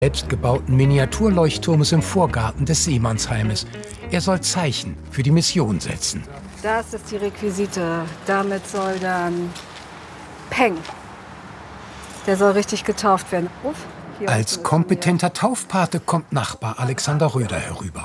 selbstgebauten Miniaturleuchtturmes im Vorgarten des Seemannsheimes. Er soll Zeichen für die Mission setzen. Das ist die Requisite. Damit soll dann Peng. Der soll richtig getauft werden. Als kompetenter Taufpate kommt Nachbar Alexander Röder herüber.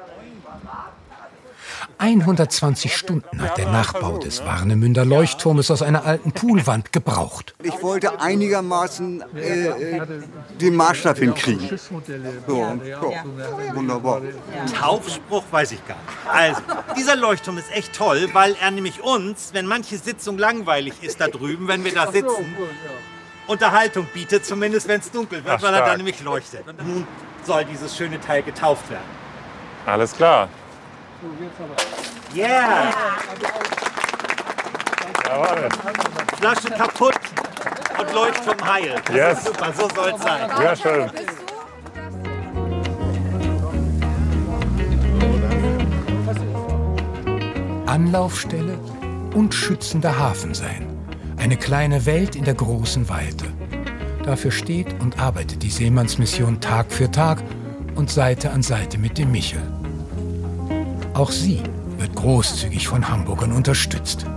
120 Stunden hat der Nachbau des Warnemünder Leuchtturmes aus einer alten Poolwand gebraucht. Ich wollte einigermaßen den Maßstab hinkriegen. So, wunderbar. Taufspruch weiß ich gar nicht. Also, dieser Leuchtturm ist echt toll, weil er nämlich uns, wenn manche Sitzung langweilig ist da drüben, wenn wir da sitzen, Unterhaltung bietet, zumindest wenn es dunkel wird, weil er da nämlich leuchtet. Und nun soll dieses schöne Teil getauft werden. Alles klar. Yeah! Jawohl. Flasche kaputt und Leuchtturm heil. Das Yes. ist super, so soll es sein. Sehr schön. Anlaufstelle und schützender Hafen sein. Eine kleine Welt in der großen Weite. Dafür steht und arbeitet die Seemannsmission Tag für Tag und Seite an Seite mit dem Michel. Auch sie wird großzügig von Hamburgern unterstützt.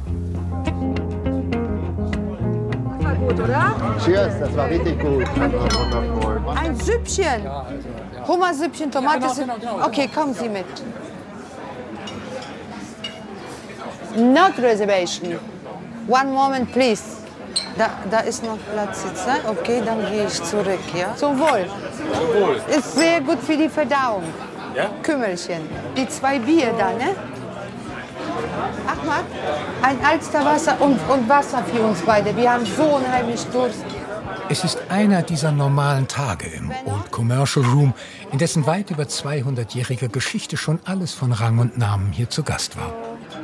War gut, oder? Cheers, das war richtig gut. Das war wundervoll. Ein Süppchen. Hummersüppchen, Tomatensüppchen. Okay, kommen Sie mit. Not reservation. One moment, please. Da ist noch Platz jetzt. Ne? Okay, dann gehe ich zurück. Ja? Zum Wohl. Zum Wohl. Ist sehr gut für die Verdauung. Ja? Kümmelchen. Die 2 Bier da, ne? Ahmad, ein Alsterwasser und Wasser für uns beide. Wir haben so unheimlich Durst. Es ist einer dieser normalen Tage im Old Commercial Room, in dessen weit über 200-jähriger Geschichte schon alles von Rang und Namen hier zu Gast war.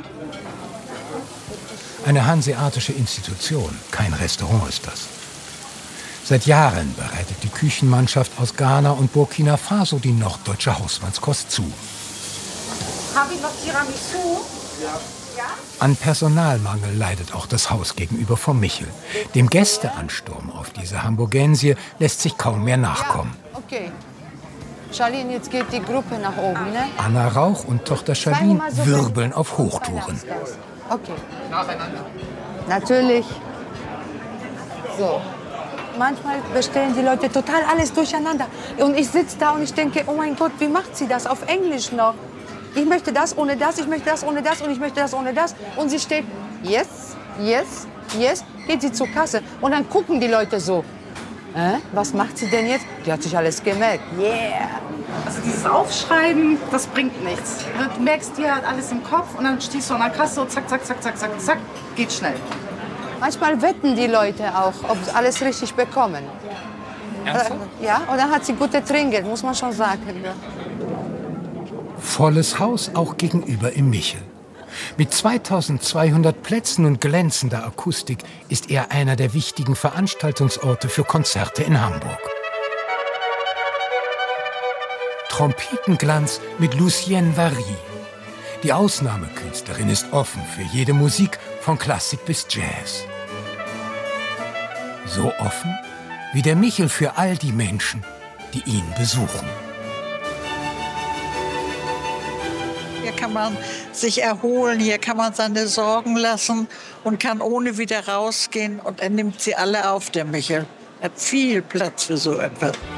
Eine hanseatische Institution, kein Restaurant ist das. Seit Jahren bereitet die Küchenmannschaft aus Ghana und Burkina Faso die norddeutsche Hausmannskost zu. Habe ich noch Tiramisu? An Personalmangel leidet auch das Haus gegenüber vom Michel. Dem Gästeansturm auf diese Hamburgensie lässt sich kaum mehr nachkommen. Ja, okay. Charlene, jetzt geht die Gruppe nach oben, ne? Anna Rauch und Tochter Charlene wirbeln auf Hochtouren. Okay. Nacheinander. Natürlich. So. Manchmal bestellen die Leute total alles durcheinander. Und ich sitze da und ich denke, oh mein Gott, wie macht sie das auf Englisch noch? Ich möchte das ohne das, ich möchte das ohne das und ich möchte das ohne das. Und sie steht, yes, yes, yes, geht sie zur Kasse. Und dann gucken die Leute so, was macht sie denn jetzt? Die hat sich alles gemerkt. Yeah. Also dieses Aufschreiben, das bringt nichts. Du merkst, die hat alles im Kopf und dann stehst du an der Kasse und zack, zack, zack, zack, zack, zack, geht schnell. Manchmal wetten die Leute auch, ob sie alles richtig bekommen. Ernsthaft? Ja, und dann hat sie gute Trinkgeld, muss man schon sagen. Volles Haus auch gegenüber im Michel. Mit 2200 Plätzen und glänzender Akustik ist er einer der wichtigen Veranstaltungsorte für Konzerte in Hamburg. Trompetenglanz mit Lucienne Vary. Die Ausnahmekünstlerin ist offen für jede Musik, von Klassik bis Jazz. So offen wie der Michel für all die Menschen, die ihn besuchen. Hier kann man sich erholen, hier kann man seine Sorgen lassen und kann ohne wieder rausgehen. Und er nimmt sie alle auf, der Michel. Er hat viel Platz für so etwas.